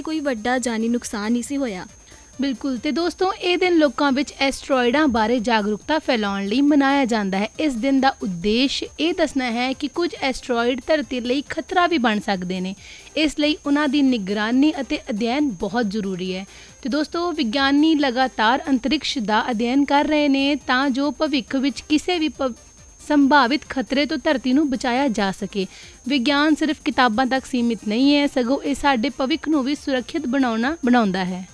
ਲਈ ਕੋਈ ਵੱਡਾ ਜਾਨੀ ਨੁਕਸਾਨ ਨਹੀਂ ਸੀ ਹੋਇਆ। ਬਿਲਕੁਲ। ਤੇ ਦੋਸਤੋ, ਇਹ ਦਿਨ ਲੋਕਾਂ ਵਿੱਚ ਐਸਟਰੋਇਡਾਂ ਬਾਰੇ ਜਾਗਰੂਕਤਾ ਫੈਲਾਉਣ ਲਈ ਮਨਾਇਆ ਜਾਂਦਾ ਹੈ। ਇਸ ਦਿਨ ਦਾ ਉਦੇਸ਼ ਇਹ ਦੱਸਣਾ ਹੈ ਕਿ ਕੁਝ ਐਸਟਰੋਇਡ ਧਰਤੀ ਲਈ ਖਤਰਾ ਵੀ ਬਣ ਸਕਦੇ ਨੇ, ਇਸ ਲਈ ਉਹਨਾਂ ਦੀ ਨਿਗਰਾਨੀ ਅਤੇ ਅਧਿਐਨ ਬਹੁਤ ਜ਼ਰੂਰੀ ਹੈ। ਤੇ ਦੋਸਤੋ, ਵਿਗਿਆਨੀ ਲਗਾਤਾਰ ਅੰਤਰਿਕਸ਼ ਦਾ ਅਧਿਐਨ ਕਰ ਰਹੇ ਨੇ ਤਾਂ ਜੋ ਭਵਿੱਖ ਵਿੱਚ ਕਿਸੇ ਵੀ ਸੰਭਾਵਿਤ ਖਤਰੇ ਤੋਂ ਧਰਤੀ ਨੂੰ ਬਚਾਇਆ ਜਾ ਸਕੇ। ਵਿਗਿਆਨ ਸਿਰਫ ਕਿਤਾਬਾਂ ਤੱਕ ਸੀਮਿਤ ਨਹੀਂ ਹੈ, ਸਗੋਂ ਇਹ ਸਾਡੇ ਭਵਿੱਖ ਨੂੰ ਵੀ ਸੁਰੱਖਿਅਤ ਬਣਾਉਂਦਾ ਹੈ।